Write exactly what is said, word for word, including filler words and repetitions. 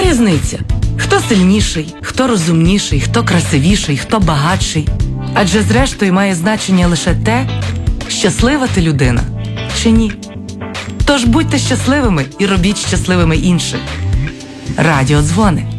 різниця? Хто сильніший, хто розумніший, хто красивіший, хто багатший? Адже зрештою має значення лише те, щаслива ти людина чи ні. Тож будьте щасливими і робіть щасливими інших. Радіодзвони.